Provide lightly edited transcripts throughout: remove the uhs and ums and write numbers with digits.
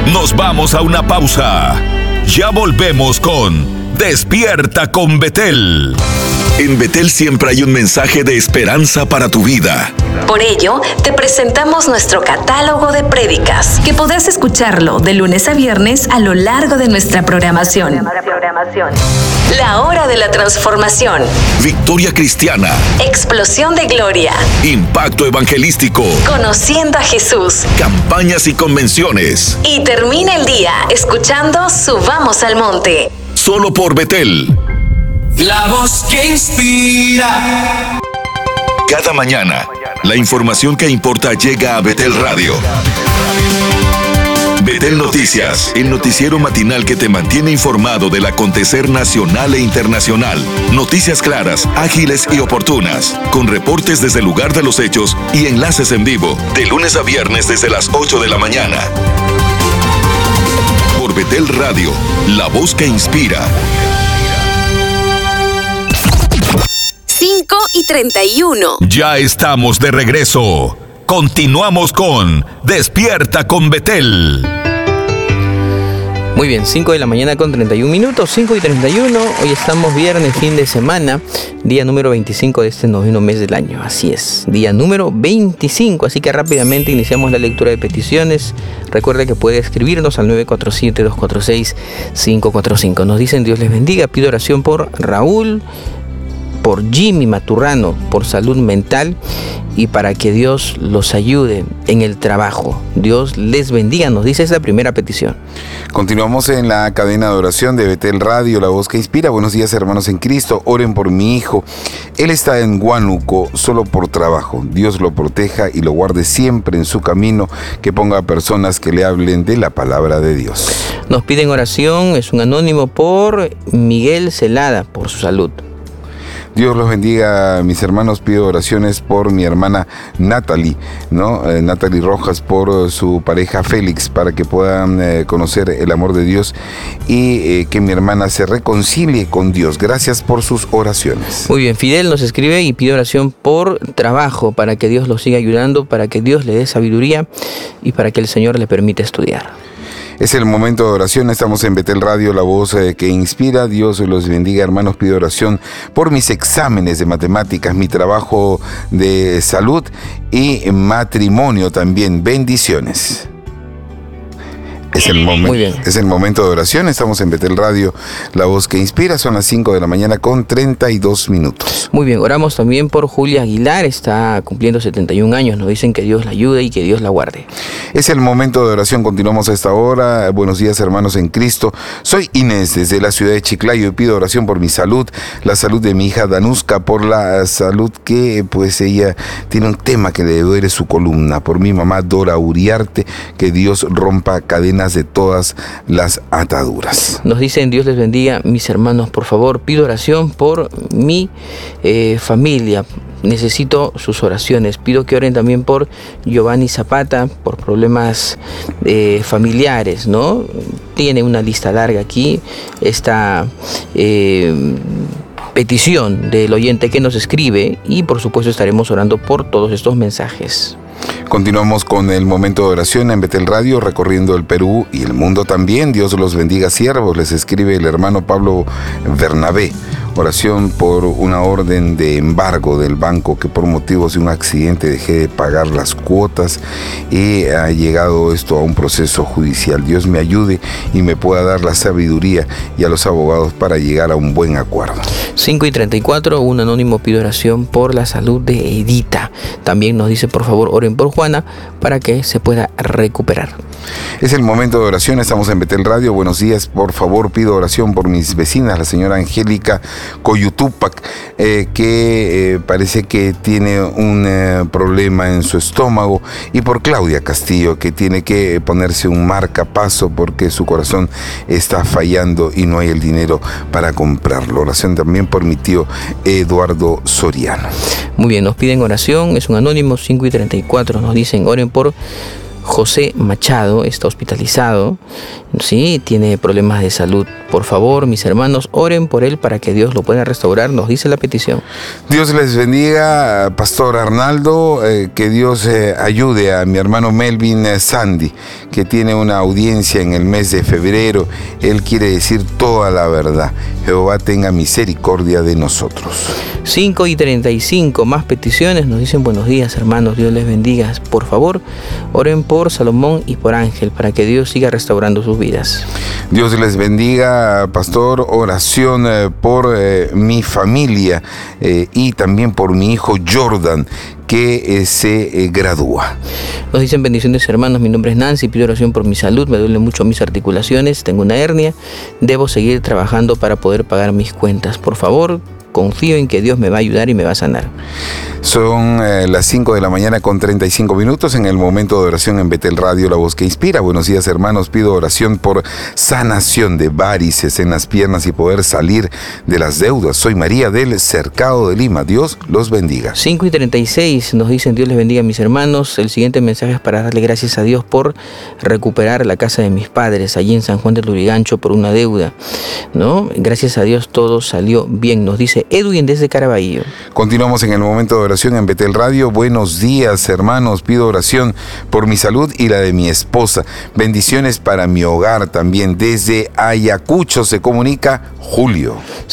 Nos vamos a una pausa. Ya volvemos con Despierta con Betel. En Betel siempre hay un mensaje de esperanza para tu vida. Por ello, te presentamos nuestro catálogo de prédicas, que podrás escucharlo de lunes a viernes a lo largo de nuestra programación. La hora de la transformación. Victoria cristiana. Explosión de gloria. Impacto evangelístico. Conociendo a Jesús. Campañas y convenciones. Y termina el día escuchando Subamos al Monte. Solo por Betel. La voz que inspira. Cada mañana, la información que importa llega a Betel Radio. Betel Noticias, el noticiero matinal que te mantiene informado del acontecer nacional e internacional. Noticias claras, ágiles y oportunas, con reportes desde el lugar de los hechos y enlaces en vivo, de lunes a viernes desde las 8 de la mañana. Por Betel Radio, la voz que inspira. 5:31. Ya estamos de regreso. Continuamos con Despierta con Betel. Muy bien, 5 de la mañana con 31 minutos, 5:31. Hoy estamos viernes, fin de semana, día número 25 de este noveno mes del año. Así es, día número 25. Así que rápidamente iniciamos la lectura de peticiones. Recuerde que puede escribirnos al 947-246-545. Nos dicen Dios les bendiga. Pido oración por Raúl, por Jimmy Maturrano, por salud mental y para que Dios los ayude en el trabajo. Dios les bendiga, nos dice esa primera petición. Continuamos en la cadena de oración de Betel Radio, la voz que inspira. Buenos días, hermanos en Cristo. Oren por mi hijo. Él está en Huánuco solo por trabajo. Dios lo proteja y lo guarde siempre en su camino, que ponga personas que le hablen de la palabra de Dios. Nos piden oración, es un anónimo, por Miguel Celada, por su salud. Dios los bendiga, mis hermanos. Pido oraciones por mi hermana Natalie, Natalie Rojas, por su pareja Félix, para que puedan conocer el amor de Dios y que mi hermana se reconcilie con Dios. Gracias por sus oraciones. Muy bien, Fidel nos escribe y pide oración por trabajo, para que Dios lo siga ayudando, para que Dios le dé sabiduría y para que el Señor le permita estudiar. Es el momento de oración. Estamos en Betel Radio, la voz que inspira. Dios los bendiga, hermanos. Pido oración por mis exámenes de matemáticas, mi trabajo de salud y matrimonio también. Bendiciones. Es el momento de oración. Estamos en Betel Radio, la voz que inspira. Son las 5 de la mañana con 32 minutos. Muy bien, oramos también por Julia Aguilar. Está cumpliendo 71 años. Nos dicen que Dios la ayude y que Dios la guarde. Es el momento de oración. Continuamos a esta hora. Buenos días, hermanos en Cristo. Soy Inés desde la ciudad de Chiclayo y pido oración por mi salud, la salud de mi hija Danuska, por la salud que pues ella tiene un tema que le duele su columna, por mi mamá Dora Uriarte, que Dios rompa cadenas de todas las ataduras. Nos dicen Dios les bendiga, mis hermanos, por favor, pido oración por mi familia. Necesito sus oraciones. Pido que oren también por Giovanni Zapata, por problemas familiares, ¿no? Tiene una lista larga aquí, esta petición del oyente que nos escribe, y por supuesto estaremos orando por todos estos mensajes. Continuamos con el momento de oración en Betel Radio, recorriendo el Perú y el mundo también. Dios los bendiga, siervos. Les escribe el hermano Pablo Bernabé. Oración por una orden de embargo del banco, que por motivos de un accidente dejé de pagar las cuotas y ha llegado esto a un proceso judicial. Dios me ayude y me pueda dar la sabiduría y a los abogados para llegar a un buen acuerdo. 5:34, un anónimo pide oración por la salud de Edita. También nos dice, por favor, oren por Juana para que se pueda recuperar. Es el momento de oración. Estamos en Betel Radio. Buenos días. Por favor, pido oración por mis vecinas, la señora Angélica Coyutupac, que parece que tiene un problema en su estómago, y por Claudia Castillo, que tiene que ponerse un marcapaso porque su corazón está fallando y no hay el dinero para comprarlo. Oración también por mi tío Eduardo Soriano. Muy bien, nos piden oración. Es un anónimo. 5:34, nos dicen oren por José Machado está hospitalizado, ¿sí? Tiene problemas de salud. Por favor, mis hermanos, oren por él para que Dios lo pueda restaurar, nos dice la petición. Dios les bendiga, Pastor Arnaldo, que Dios ayude a mi hermano Melvin Sandy, que tiene una audiencia en el mes de febrero. Él quiere decir toda la verdad. Jehová tenga misericordia de nosotros. 5:35, más peticiones, nos dicen buenos días hermanos, Dios les bendiga. Por favor, oren por Salomón y por Ángel para que Dios siga restaurando sus vidas. Dios les bendiga, pastor. Oración por mi familia y también por mi hijo Jordan, que se gradúa. Nos dicen bendiciones hermanos, mi nombre es Nancy, pido oración por mi salud, me duelen mucho mis articulaciones, tengo una hernia, debo seguir trabajando para poder pagar mis cuentas. Por favor, confío en que Dios me va a ayudar y me va a sanar. Son las 5 de la mañana con 35 minutos en el momento de oración en Betel Radio, la voz que inspira. Buenos días hermanos, pido oración por sanación de varices en las piernas y poder salir de las deudas. Soy María del Cercado de Lima, Dios los bendiga. 5:36 nos dicen Dios les bendiga mis hermanos. El siguiente mensaje es para darle gracias a Dios por recuperar la casa de mis padres allí en San Juan del Lurigancho por una deuda, ¿no? Gracias a Dios todo salió bien, nos dice Edwin desde Caraballo. Continuamos en el momento de oración en Betel Radio. Buenos días hermanos, pido oración por mi salud y la de mi esposa. Bendiciones para mi hogar también. Desde Ayacucho se comunica Julio.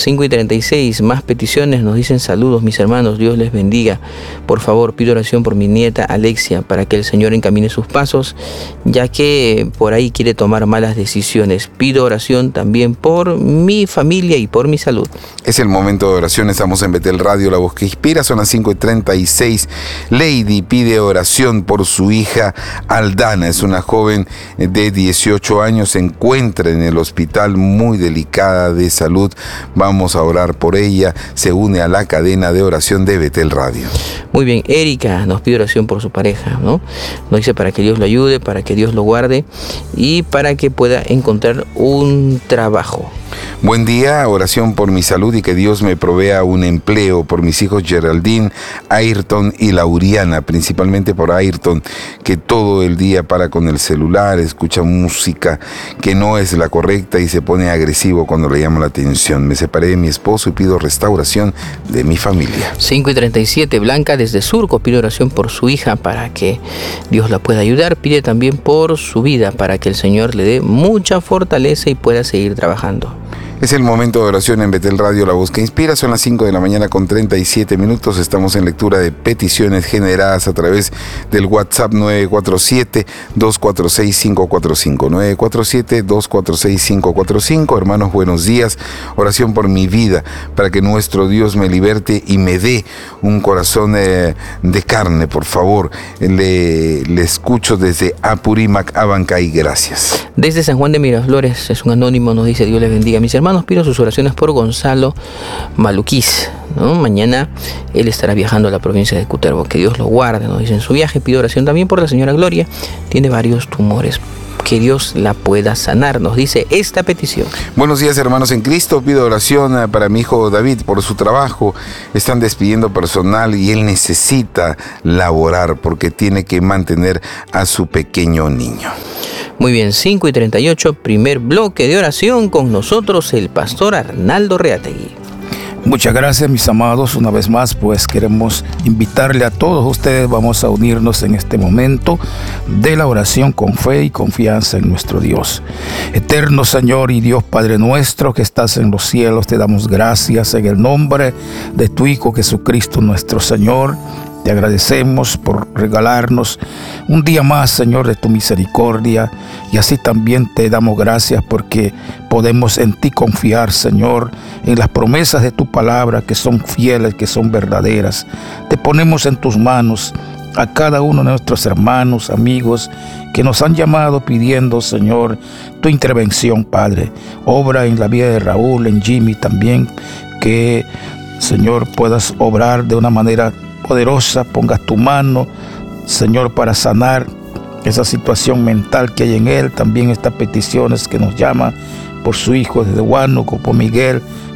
5:36, más peticiones, nos dicen saludos mis hermanos, Dios les bendiga. Por favor, pido oración por mi nieta Alexia para que el Señor encamine sus pasos, ya que por ahí quiere tomar malas decisiones. Pido oración también por mi familia y por mi salud. Es el momento de oración, estamos en Betel Radio, la voz que inspira. Son las 5:36. Lady pide oración por su hija Aldana, es una joven de 18 años, se encuentra en el hospital muy delicada de salud. Vamos a orar por ella, se une a la cadena de oración de Betel Radio. Muy bien, Erika nos pide oración por su pareja, ¿no? Nos dice para que Dios lo ayude, para que Dios lo guarde y para que pueda encontrar un trabajo. Buen día, oración por mi salud y que Dios me provea un empleo, por mis hijos Geraldine, Ayrton y Lauriana, principalmente por Ayrton, que todo el día para con el celular, escucha música que no es la correcta y se pone agresivo cuando le llama la atención. Me separé de mi esposo y pido restauración de mi familia. 5:37, Blanca desde Surco pide oración por su hija para que Dios la pueda ayudar. Pide también por su vida para que el Señor le dé mucha fortaleza y pueda seguir trabajando. Es el momento de oración en Betel Radio, la voz que inspira. Son las 5 de la mañana con 37 minutos. Estamos en lectura de peticiones generadas a través del WhatsApp 947-246-545. 947-246-545. Hermanos, buenos días. Oración por mi vida, para que nuestro Dios me liberte y me dé un corazón de carne, por favor. Le escucho desde Apurímac, Abancay. Gracias. Desde San Juan de Miraflores, es un anónimo, nos dice Dios les bendiga. Mis hermanos, pido sus oraciones por Gonzalo Maluquís, ¿no? Mañana él estará viajando a la provincia de Cutervo. Que Dios lo guarde, nos dice en su viaje. Pido oración también por la señora Gloria. Tiene varios tumores. Que Dios la pueda sanar, nos dice esta petición. Buenos días hermanos en Cristo, pido oración para mi hijo David por su trabajo. Están despidiendo personal y él necesita laborar porque tiene que mantener a su pequeño niño. Muy bien, 5:38, primer bloque de oración con nosotros el pastor Arnaldo Reategui. Muchas gracias mis amados, una vez más pues queremos invitarle a todos ustedes, vamos a unirnos en este momento de la oración con fe y confianza en nuestro Dios. Eterno Señor y Dios Padre nuestro que estás en los cielos, te damos gracias en el nombre de tu Hijo Jesucristo nuestro Señor. Te agradecemos por regalarnos un día más, Señor, de tu misericordia. Y así también te damos gracias porque podemos en ti confiar, Señor, en las promesas de tu palabra que son fieles, que son verdaderas. Te ponemos en tus manos a cada uno de nuestros hermanos, amigos, que nos han llamado pidiendo, Señor, tu intervención, Padre. Obra en la vida de Raúl, en Jimmy también, que, Señor, puedas obrar de una manera poderosa, pongas tu mano, Señor, para sanar esa situación mental que hay en él. También estas peticiones que nos llaman por su hijo desde Huánuco, por Miguel,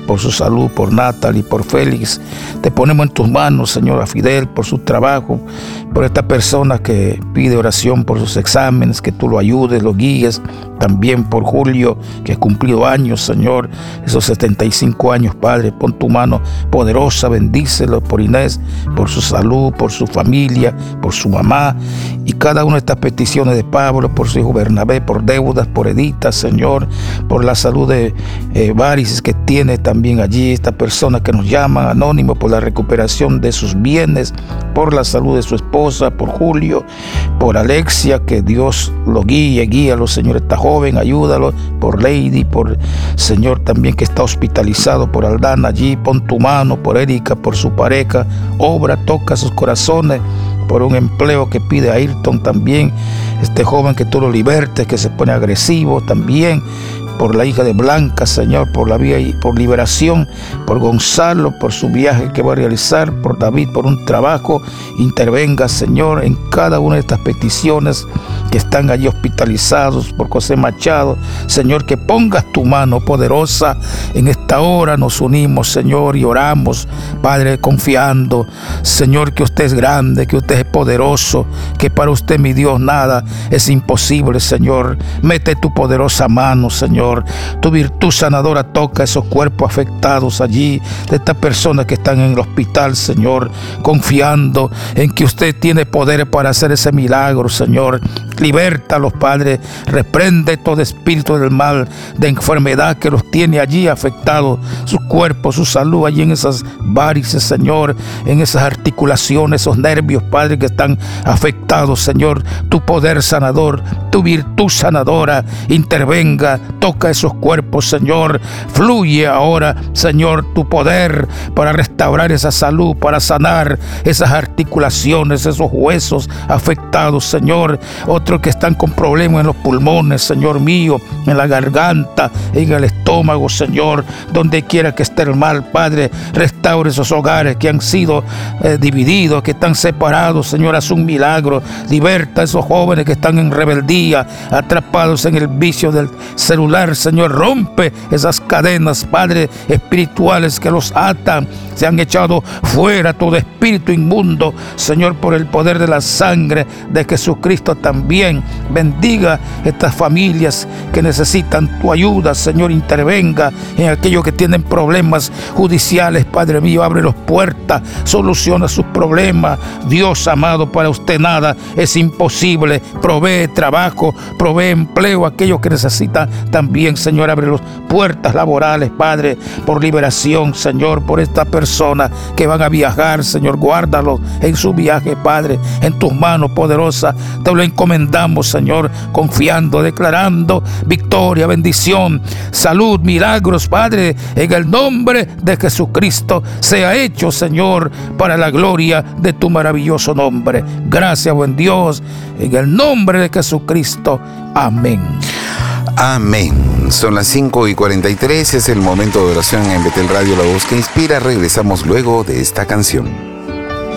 por su salud, por Natalie, por Félix. Te ponemos en tus manos, Señor, a Fidel por su trabajo, por esta persona que pide oración por sus exámenes, que tú lo ayudes, lo guíes. También por Julio, que ha cumplido años, Señor, esos 75 años, Padre. Pon tu mano poderosa, bendícelo por Inés, por su salud, por su familia, por su mamá. Y cada una de estas peticiones de Pablo, por su hijo Bernabé, por deudas, por Edita, Señor, por la salud de varices que tiene también allí esta persona que nos llama, anónimo, por la recuperación de sus bienes, por la salud de su esposa, por Julio, por Alexia, que Dios lo guíalo, Señor, esta joven, ayúdalo, por Lady, por Señor también que está hospitalizado, por Aldana allí, pon tu mano, por Erika, por su pareja, obra, toca sus corazones, por un empleo que pide Ayrton también, este joven que tú lo libertes, que se pone agresivo también, por la hija de Blanca, Señor, por la vía y por liberación, por Gonzalo, por su viaje que va a realizar, por David, por un trabajo. Intervenga, Señor, en cada una de estas peticiones que están allí hospitalizados, por José Machado. Señor, que pongas tu mano poderosa. En esta hora nos unimos, Señor, y oramos, Padre, confiando, Señor, que usted es grande, que usted es poderoso, que para usted, mi Dios, nada es imposible, Señor. Mete tu poderosa mano, Señor. Tu virtud sanadora toca esos cuerpos afectados allí, de estas personas que están en el hospital, Señor, confiando en que usted tiene poder para hacer ese milagro, Señor. Libértalos, Padre. Reprende todo espíritu del mal, de enfermedad que los tiene allí afectados, su cuerpo, su salud, allí en esas varices, Señor, en esas articulaciones, esos nervios, Padre, que están afectados, Señor. Tu poder sanador, tu virtud sanadora, intervenga, toca esos cuerpos, Señor. Fluye ahora, Señor, tu poder para restaurar esa salud, para sanar esas articulaciones, esos huesos afectados, Señor. Otros que están con problemas en los pulmones, Señor mío, en la garganta, en el estómago, Señor, donde quiera que esté el mal, Padre, restaure esos hogares que han sido divididos, que están separados, Señor, haz un milagro. Liberta a esos jóvenes que están en rebeldía, atrapados en el vicio del celular, Señor. Rompe esas cadenas, Padre, espirituales que los atan. Se han echado fuera todo espíritu inmundo, Señor, por el poder de la sangre de Jesucristo. También bendiga estas familias que necesitan tu ayuda, Señor. Intervenga en aquellos que tienen problemas judiciales, Padre mío. Abre las puertas, soluciona sus problemas. Dios amado, para usted nada es imposible. Provee trabajo, provee empleo a aquellos que necesitan también, Señor. Abre las puertas laborales, Padre, por liberación, Señor, por estas personas que van a viajar, Señor. Guárdalos en su viaje, Padre, en tus manos poderosas. Te lo encomendamos, Señor, confiando, declarando victoria, bendición, salud, milagros, Padre, en el nombre de Jesucristo. Sea hecho, Señor, para la gloria de tu maravilloso nombre. Gracias, buen Dios, en el nombre de Jesucristo. Amén. Amén. Son las 5:43, es el momento de oración en Betel Radio, la voz que inspira. Regresamos luego de esta canción.